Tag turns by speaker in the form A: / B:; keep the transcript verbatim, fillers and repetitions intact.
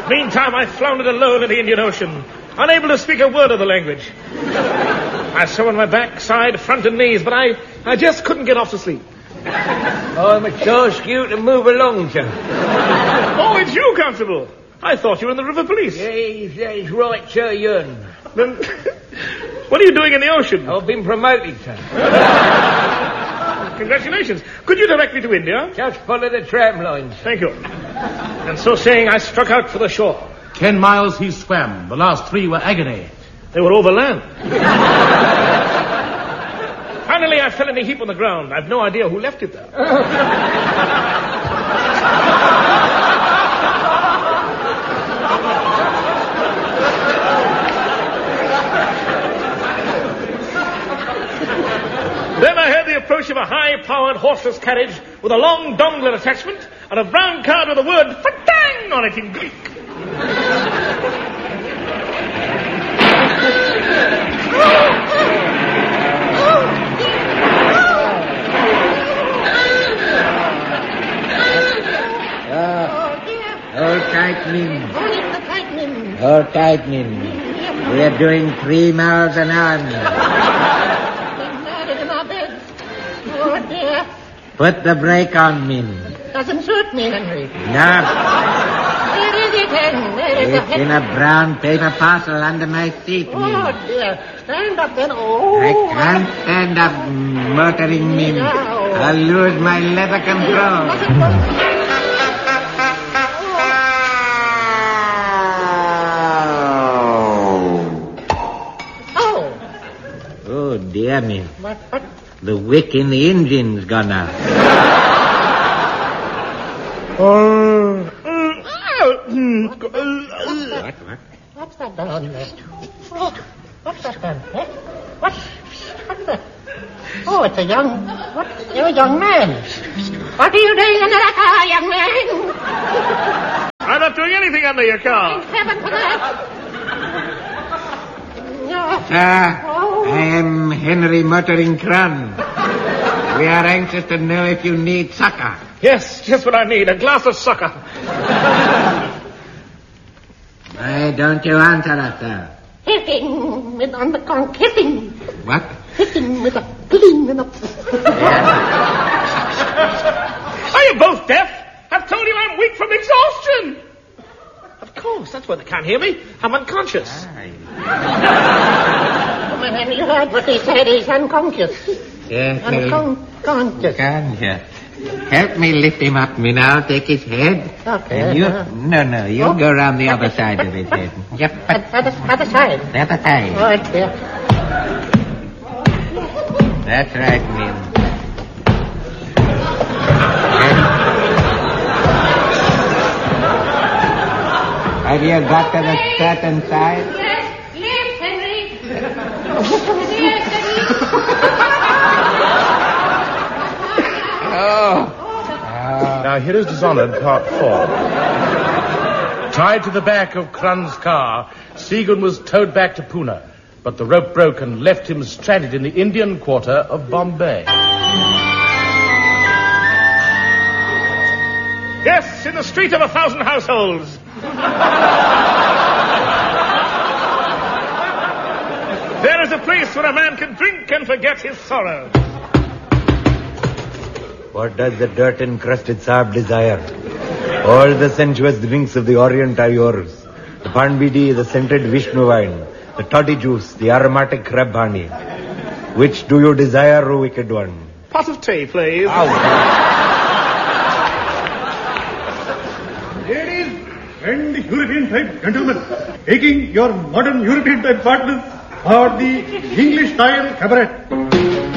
A: Meantime, I floundered alone in the Indian Ocean, unable to speak a word of the language. I swam on my back, side, front and knees, but I, I just couldn't get off to sleep.
B: I must ask you to move along, sir.
A: Oh, it's you, Constable. I thought you were in the river police.
B: Yes, that's right, sir, Yun.
A: Then, what are you doing in the ocean?
B: I've been promoted, sir.
A: Congratulations. Could you direct me to India?
B: Just follow the tram lines.
A: Thank you. And so saying, I struck out for the shore.
C: Ten miles he swam. The last three were agony.
A: They were overland. Finally, I fell in a heap on the ground. I've no idea who left it there. Then I heard the approach of a high-powered horseless carriage with a long dongler attachment and a brown card with the word "Fatang" on it in Greek.
B: Hold tight, Min. Hold tight, Min. We're doing three miles an hour.
D: Oh, dear.
B: Put the brake on, Min.
D: Doesn't suit me, Henry.
B: No.
D: Where is it, Hen? Where is
B: It's
D: it?
B: in a brown paper parcel under my seat, Min.
D: Oh, dear. Stand up then. Oh.
B: I can't stand up, motoring, Min. I'll lose my leather control.
D: Oh.
B: Oh, dear me.
D: What? What?
B: The wick in the engine's gone out.
A: Oh.
B: What, what?
D: What's that down there? What? What's that down there? What? What's that? Oh, it's a young... What? You're a young man. What are you doing in the car, young man?
A: I'm not doing anything under your car.
D: Thank heaven for that. No.
B: Sir,
D: Oh.
B: I am Henry Motoring Cran. We are anxious to know if you need succor.
A: Yes, just what I need. A glass of sucker.
B: Why don't you answer us, sir?
D: Hitting with on the conch. Hitting.
B: What?
D: Hitting with a gleam in a...
A: Are you both deaf? I've told you I'm weak from exhaustion. Of course, that's why they can't hear me. I'm unconscious.
D: Oh, man, you heard what he said. He's unconscious.
B: Yes,
D: Unconscious.
B: Unconscious. Help me lift him up, me now. Take his head.
D: Okay.
B: And you...
D: uh,
B: No, no, you
D: Oh.
B: go round the other side of his head. Yep.
D: At, at, the, at the side.
B: The other side.
D: All right, dear.
B: That's right, Min. Have you got to the certain side?
D: Yes, yes, Henry. Yes, Henry.
B: Oh.
C: Now, here is Dishonored, part four. Tied to the back of Kran's car, Segun was towed back to Pune, but the rope broke and left him stranded in the Indian quarter of Bombay.
A: Yes, in the street of a thousand households. There is a place where a man can drink and forget his sorrows.
E: What does the dirt-encrusted Saab desire? All the sensuous drinks of the Orient are yours. The Panbidi, the scented Vishnu wine, the toddy juice, the aromatic Rabbani. Which do you desire, O wicked one?
A: Pot of tea, please.
F: Ladies and European-type gentlemen, taking your modern European-type partners for the English-style cabaret.